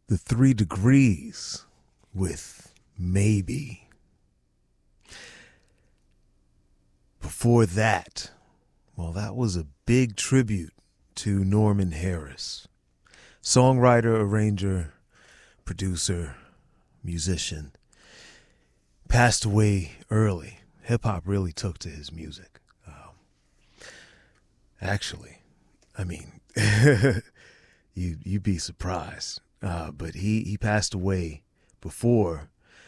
The 3 Degrees with Maybe. Before that, well, that was a big tribute to Norman Harris. Songwriter, arranger, producer, musician. Passed away early. Hip-hop really took to his music. Actually, I mean, you'd be surprised. But he passed away before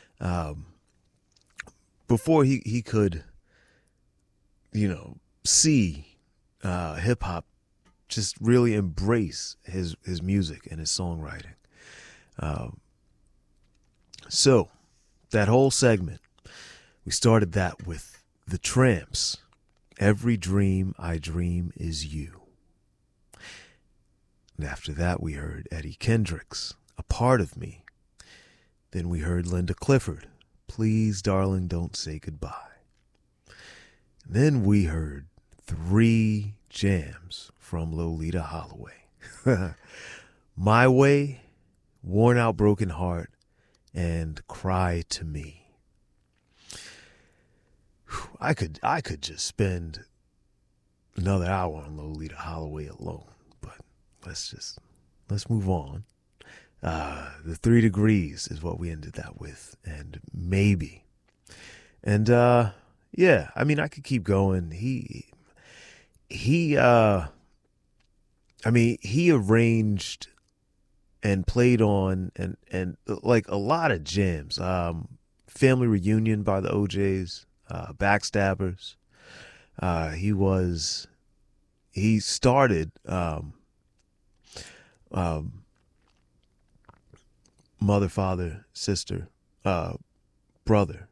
he could, see hip hop just really embrace his music and his songwriting. So that whole segment, we started that with the Tramps. Every dream I dream is you. And after that, we heard Eddie Kendricks, A Part of Me. Then we heard Linda Clifford, Please, Darling, Don't Say Goodbye. And then we heard 3 jams from Lolita Holloway. My Way, Worn Out Broken Heart, and Cry to Me. I could just spend another hour on Lolita Holloway alone. Let's move on. The 3 Degrees is what we ended that with, and Maybe. And yeah, I mean, I could keep going. He arranged and played on and like a lot of jams. Family Reunion by the OJs, Backstabbers. He started mother, father, sister, brother.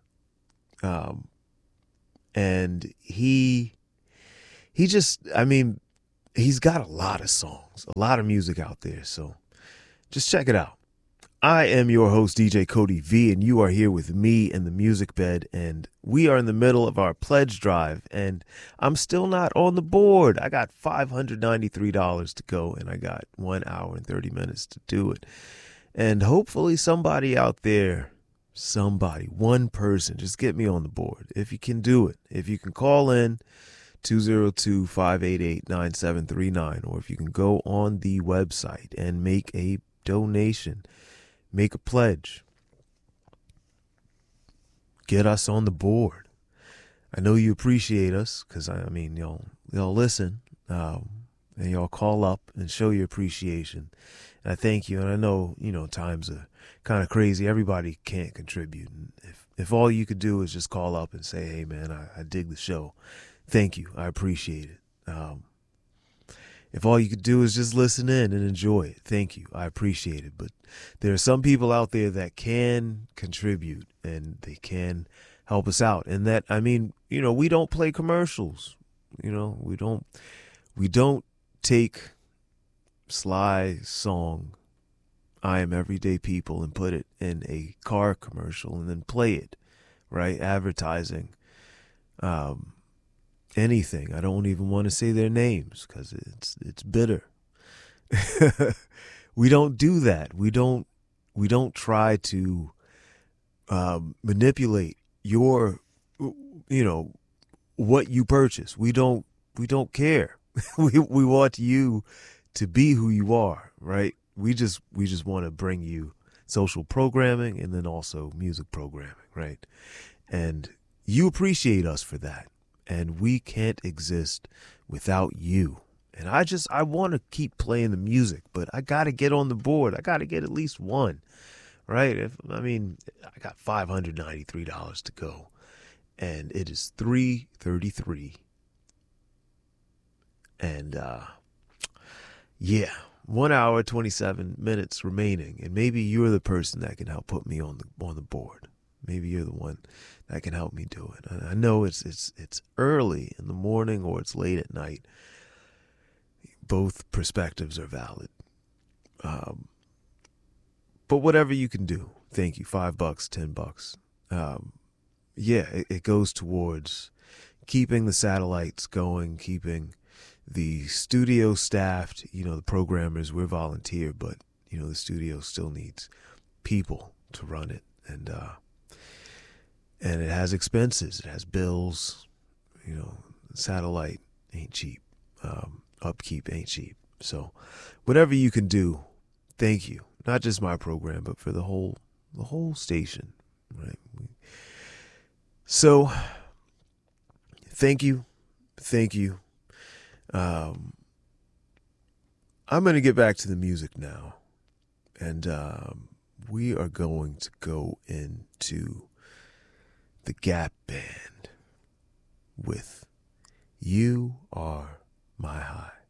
And he just, I mean, he's got a lot of songs, a lot of music out there. So just check it out. I am your host, DJ Cody V, and you are here with me in the music bed, and we are in the middle of our pledge drive, and I'm still not on the board. I got $593 to go, and I got 1 hour and 30 minutes to do it. And hopefully somebody out there, one person, just get me on the board. If you can do it, if you can call in 202-588-9739, or if you can go on the website and make a donation, make a pledge, get us on the board. I know you appreciate us because, I mean, y'all listen and y'all call up and show your appreciation. And I thank you. And I know, times are kind of crazy. Everybody can't contribute. And if all you could do is just call up and say, hey, man, I dig the show. Thank you. I appreciate it. If all you could do is just listen in and enjoy it, thank you. I appreciate it. But there are some people out there that can contribute and they can help us out. And that, I mean, we don't play commercials. We don't take Sly's song, I Am Everyday People, and put it in a car commercial and then play it, right? Advertising. Anything. I don't even want to say their names because it's bitter. We don't do that. We don't try to manipulate your what you purchase. We don't care. we want you to be who you are, right? We just want to bring you social programming and then also music programming, right? And you appreciate us for that. And we can't exist without you. And I want to keep playing the music, but I got to get on the board. I got to get at least one, right? I got $593 to go, and it is 3:33. And, yeah, 1 hour, 27 minutes remaining. And maybe you're the person that can help put me on the board. Maybe you're the one that can help me do it. I know it's early in the morning or it's late at night. Both perspectives are valid. But whatever you can do, thank you. $5, $10. Yeah, it goes towards keeping the satellites going, keeping the studio staffed. The programmers, we're volunteer, but the studio still needs people to run it, and it has expenses, it has bills. Satellite ain't cheap. Upkeep ain't cheap. So whatever you can do, thank you. Not just my program, but for the whole station, right? So thank you. I'm going to get back to the music now, and we are going to go into the Gap Band with You Are My High.